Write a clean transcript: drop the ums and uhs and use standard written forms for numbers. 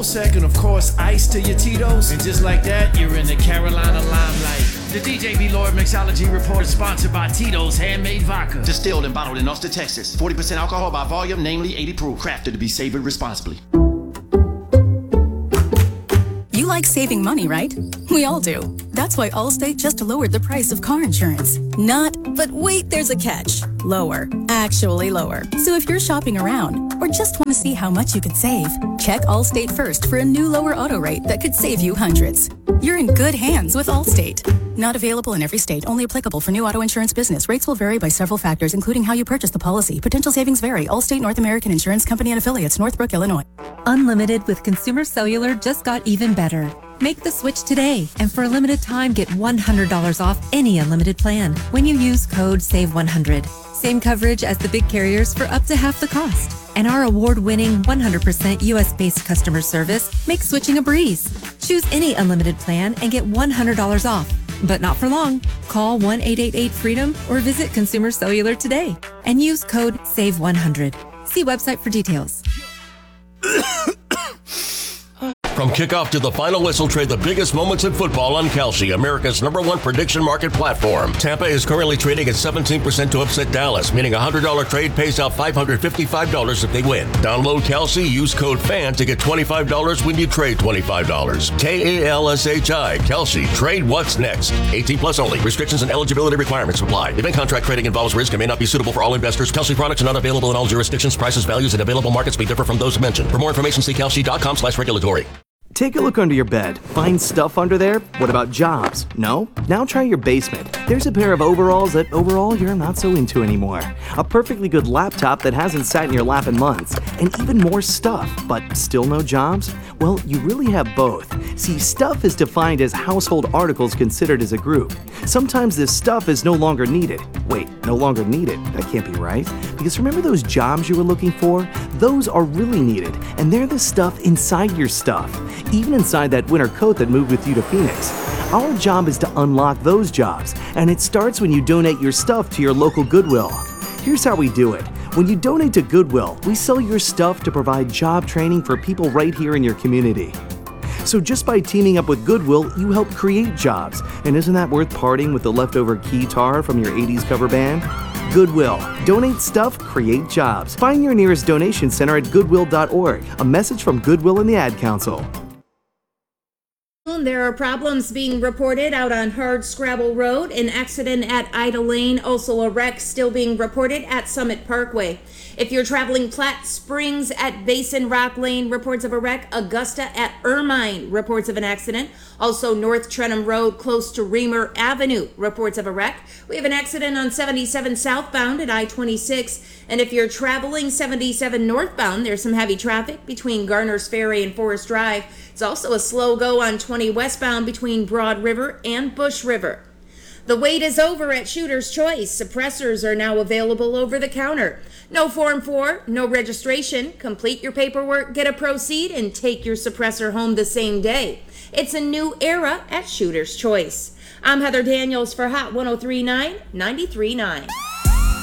Sec, and of course, ice to your Tito's. And just like that, you're in the Carolina limelight. The DJ B. Lord Mixology Report is sponsored by Tito's Handmade Vodka. Distilled and bottled in Austin, Texas. 40% alcohol by volume, namely 80 proof. Crafted to be savored responsibly. You like saving money, right? We all do. That's why Allstate just lowered the price of car insurance. Not, but wait, there's a catch. Lower. Actually lower. So if you're shopping around or just want to see how much you could save, check Allstate first for a new lower auto rate that could save you hundreds. You're in good hands with Allstate. Not available in every state. Only applicable for new auto insurance business. Rates will vary by several factors, including how you purchase the policy. Potential savings vary. Allstate North American Insurance Company and Affiliates, Northbrook, Illinois. Unlimited with Consumer Cellular just got even better. Make the switch today, and for a limited time, get $100 off any unlimited plan when you use code SAVE100. Same coverage as the big carriers for up to half the cost. And our award-winning 100% US-based customer service makes switching a breeze. Choose any unlimited plan and get $100 off. But not for long. Call 1-888-FREEDOM or visit Consumer Cellular today and use code SAVE100. See website for details. From kickoff to the final whistle, trade the biggest moments in football on Kalshi, America's #1 prediction market platform. Tampa is currently trading at 17% to upset Dallas, meaning a $100 trade pays out $555 if they win. Download Kalshi, use code FAN to get $25 when you trade $25. Kalshi, Kalshi, trade what's next. 18 plus only. Restrictions and eligibility requirements apply. Event contract trading involves risk and may not be suitable for all investors. Kalshi products are not available in all jurisdictions. Prices, values, and available markets may differ from those mentioned. For more information, see kalshi.com/regulatory. Take a look under your bed. Find stuff under there? What about jobs? No? Now try your basement. There's a pair of overalls that overall you're not so into anymore. A perfectly good laptop that hasn't sat in your lap in months. And even more stuff, but still no jobs? Well, you really have both. See, stuff is defined as household articles considered as a group. Sometimes this stuff is no longer needed. Wait, no longer needed? That can't be right. Because remember those jobs you were looking for? Those are really needed, and they're the stuff inside your stuff. Even inside that winter coat that moved with you to Phoenix. Our job is to unlock those jobs, and it starts when you donate your stuff to your local Goodwill. Here's how we do it. When you donate to Goodwill, we sell your stuff to provide job training for people right here in your community. So just by teaming up with Goodwill, you help create jobs. And isn't that worth parting with the leftover keytar from your 80s cover band? Goodwill. Donate stuff, create jobs. Find your nearest donation center at goodwill.org. A message from Goodwill and the Ad Council. There are problems being reported out on Hardscrabble Road, an accident at Ida Lane, also a wreck still being reported at Summit Parkway. If you're traveling Platte Springs at Basin Rock Lane, reports of a wreck. Augusta at Ermine, reports of an accident. Also North Trenham Road close to Reamer Avenue, reports of a wreck. We have an accident on 77 southbound at I-26. And if you're traveling 77 northbound, there's some heavy traffic between Garner's Ferry and Forest Drive. It's also a slow go on 20 westbound between Broad River and Bush River. The wait is over at Shooter's Choice. Suppressors are now available over the counter. No Form 4, no registration. Complete your paperwork, get a proceed, and take your suppressor home the same day. It's a new era at Shooter's Choice. I'm Heather Daniels for Hot 103.9, 93.9.